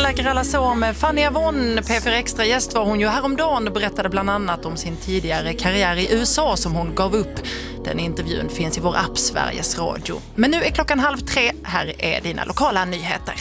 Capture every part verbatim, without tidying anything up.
säkert alla så med Fanny Avon, P fyra Extra-gäst var hon ju häromdagen och berättade bland annat om sin tidigare karriär i U S A som hon gav upp. Den intervjun finns i vår app Sveriges Radio. Men nu är klockan halv tre, här är dina lokala nyheter.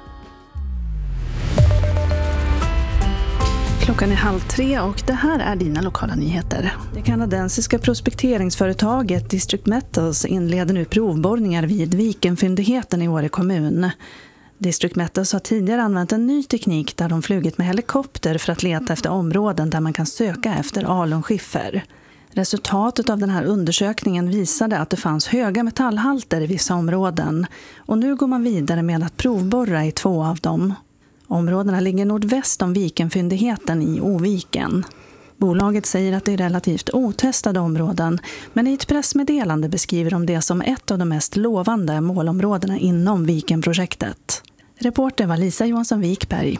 Klockan är halv tre och det här är dina lokala nyheter. Det kanadensiska prospekteringsföretaget District Metals inleder nu provborrningar vid Vikenfyndigheten i Åre kommun. District Metals har tidigare använt en ny teknik där de flugit med helikopter för att leta efter områden där man kan söka efter alunskiffer. Resultatet av den här undersökningen visade att det fanns höga metallhalter i vissa områden och nu går man vidare med att provborra i två av dem. Områdena ligger nordväst om Vikenfyndigheten i Oviken. Bolaget säger att det är relativt otestade områden, men i ett pressmeddelande beskriver de det som ett av de mest lovande målområdena inom Vikenprojektet. Reporter var Lisa Johansson Wikberg.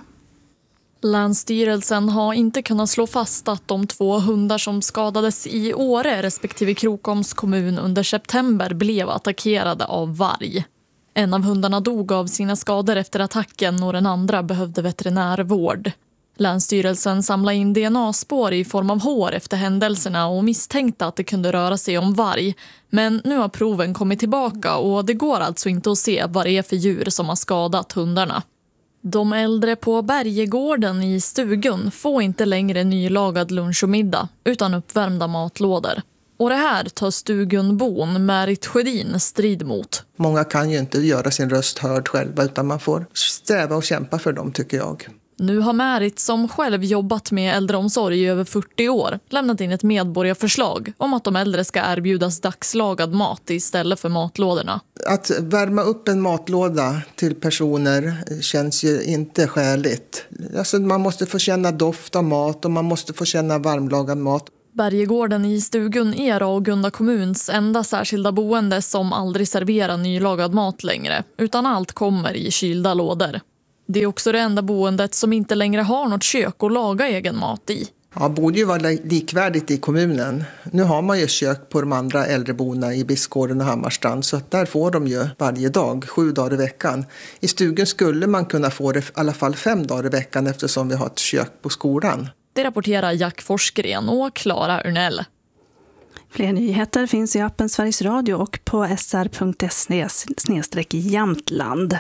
Länsstyrelsen har inte kunnat slå fast att de två hundar som skadades i Åre respektive Krokoms kommun under september blev attackerade av varg. En av hundarna dog av sina skador efter attacken och den andra behövde veterinärvård. Länsstyrelsen samlade in D N A-spår i form av hår efter händelserna och misstänkte att det kunde röra sig om varg. Men nu har proven kommit tillbaka och det går alltså inte att se vad det är för djur som har skadat hundarna. De äldre på Bergegården i Stugun får inte längre nylagad lunch och middag utan uppvärmda matlådor. Och det här tar Stugunbon Märit Sjödin strid mot. Många kan ju inte göra sin röst hörd själva utan man får sträva och kämpa för dem, tycker jag. Nu har Märit, som själv jobbat med äldreomsorg i över fyrtio år, lämnat in ett medborgarförslag om att de äldre ska erbjudas dagslagad mat istället för matlådorna. Att värma upp en matlåda till personer känns ju inte skäligt. Alltså man måste få känna doft av mat och man måste få känna varmlagad mat. Bergegården i Stugun är Ragunda kommuns enda särskilda boende som aldrig serverar nylagad mat längre, utan allt kommer i kylda lådor. Det är också det enda boendet som inte längre har något kök att laga egen mat i. Ja, borde ju vara likvärdigt i kommunen. Nu har man ju kök på de andra äldreboendena i Biskgården och Hammarstrand, så att där får de ju varje dag, sju dagar i veckan. I Stugun skulle man kunna få det i alla fall fem dagar i veckan eftersom vi har ett kök på skolan. Det rapporterar Jack Forsgren och Klara Urnell. Fler nyheter finns i appen Sveriges Radio och på s r punkt se snedstreck Jämtland.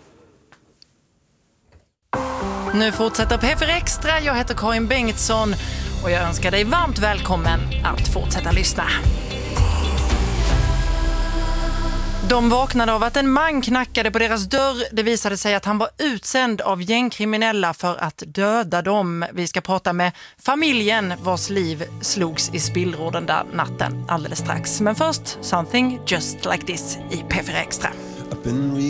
Nu fortsätter P fyra Extra. Jag heter Karin Bengtsson och jag önskar dig varmt välkommen att fortsätta lyssna. De vaknade av att en man knackade på deras dörr. Det visade sig att han var utsänd av gängkriminella för att döda dem. Vi ska prata med familjen vars liv slogs i spillror den där natten alldeles strax. Men först, Something Just Like This i P fyra Extra.